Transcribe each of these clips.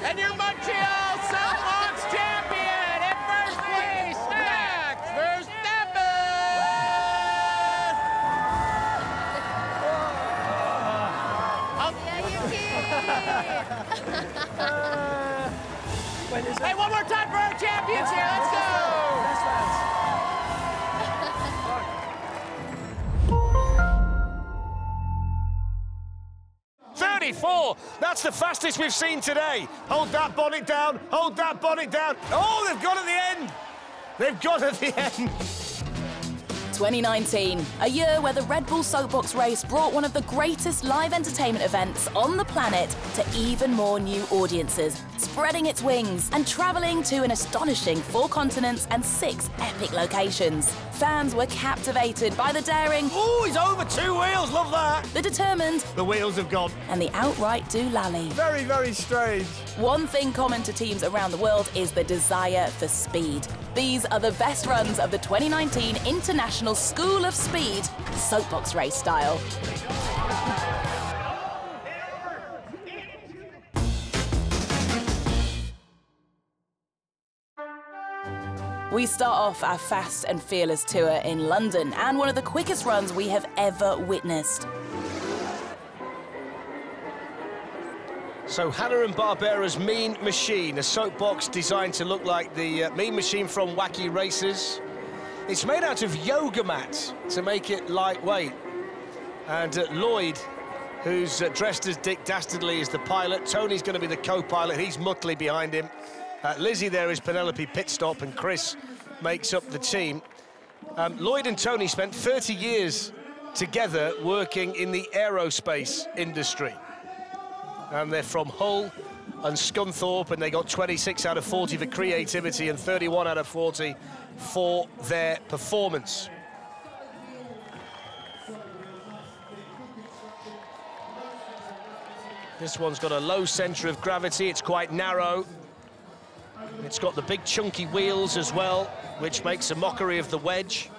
And your Montreal Soapbox champion in first place, Max Verstappen! Hey, one more time for our champions here. Let's go! 34. That's the fastest we've seen today. Hold that bonnet down. Hold that bonnet down. Oh, they've got at the end. They've got at the end. 2019, a year where the Red Bull Soapbox race brought one of the greatest live entertainment events on the planet to even more new audiences, spreading its wings and travelling to an astonishing 4 continents and 6 epic locations. Fans were captivated by the daring... Oh, he's over 2 wheels, love that! The determined... The wheels have gone. And the outright doolally. Very, very strange. One thing common to teams around the world is the desire for speed. These are the best runs of the 2019 International School of Speed, Soapbox race style. We start off our Fast and Fearless tour in London, and one of the quickest runs we have ever witnessed. So Hanna-Barbera's Mean Machine, a soapbox designed to look like the Mean Machine from Wacky Races. It's made out of yoga mats to make it lightweight. And Lloyd, who's dressed as Dick Dastardly, is the pilot. Tony's going to be the co-pilot. He's Muttley behind him. Lizzie there is Penelope Pitstop, and Chris makes up the team. Lloyd and Tony spent 30 years together working in the aerospace industry. And they're from Hull and Scunthorpe, and they got 26 out of 40 for creativity and 31 out of 40 for their performance. This one's got a low centre of gravity, it's quite narrow. It's got the big chunky wheels as well, which makes a mockery of the wedge.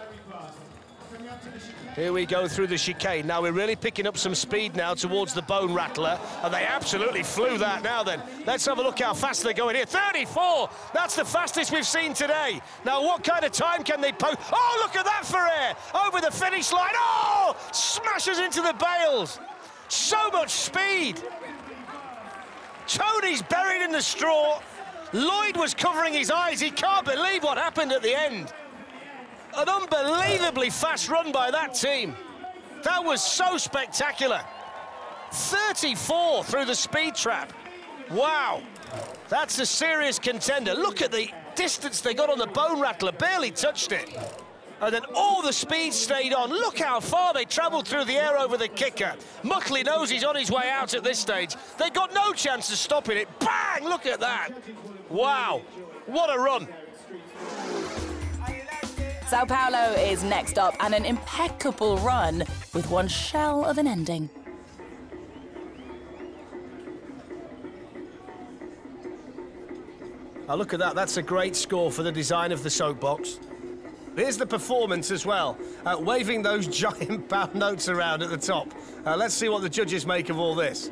Here we go through the chicane. Now we're really picking up some speed now towards the Bone Rattler, and they absolutely flew that now then. Let's have a look how fast they're going here. 34! That's the fastest we've seen today. Now what kind of time can they post? Oh, look at that for air! Over the finish line. Oh! Smashes into the bales. So much speed. Tony's buried in the straw. Lloyd was covering his eyes. He can't believe what happened at the end. An unbelievably fast run by that team. That was so spectacular. 34 through the speed trap. Wow. That's a serious contender. Look at the distance they got on the Bone Rattler. Barely touched it. And then all the speed stayed on. Look how far they travelled through the air over the kicker. Muttley knows he's on his way out at this stage. They got no chance of stopping it. Bang! Look at that. Wow. What a run. Sao Paulo is next up, and an impeccable run with one shell of an ending. Now look at that, that's a great score for the design of the soapbox. Here's the performance as well, waving those giant pound notes around at the top. Let's see what the judges make of all this.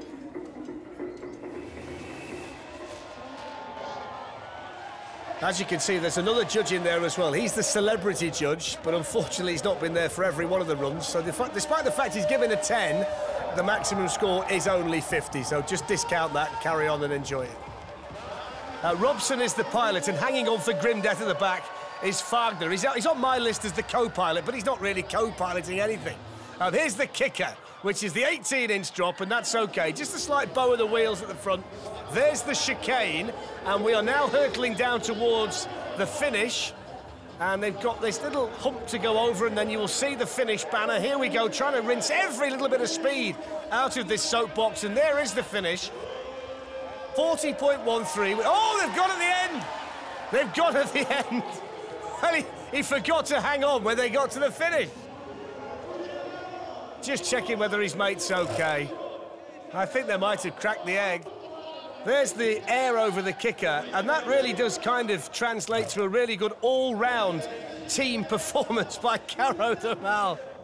As you can see, there's another judge in there as well. He's the celebrity judge, but unfortunately he's not been there for every one of the runs. So despite the fact he's given a 10, the maximum score is only 50. So just discount that, carry on and enjoy it. Robson is the pilot, and hanging on for grim death at the back is Fagner. He's on my list as the co-pilot, but he's not really co-piloting anything. Here's the kicker, which is the 18-inch drop, and that's OK. Just a slight bow of the wheels at the front. There's the chicane, and we are now hurtling down towards the finish. And they've got this little hump to go over, and then you will see the finish banner. Here we go, trying to rinse every little bit of speed out of this soapbox, and there is the finish. 40.13. Oh, they've got at the end! They've got at the end. Well, he forgot to hang on when they got to the finish. Just checking whether his mate's OK. I think they might have cracked the egg. There's the air over the kicker, and that really does kind of translate to a really good all-round team performance by Caro Damal.